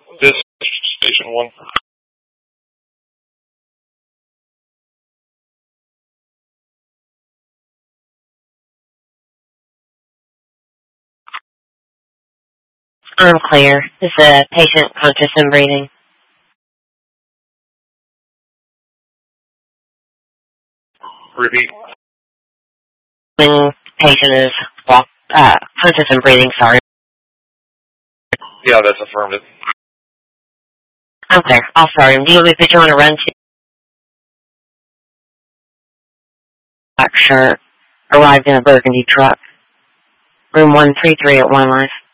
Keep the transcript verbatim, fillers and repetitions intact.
This station one. I'm clear. Is the patient conscious and breathing? Repeat. When patient is walk, uh, conscious and breathing, sorry. Yeah, that's affirmative. I'm clear. I'll start him. Do you want me to put you on a run to black shirt, arrived in a burgundy truck? Room one three three at One Life.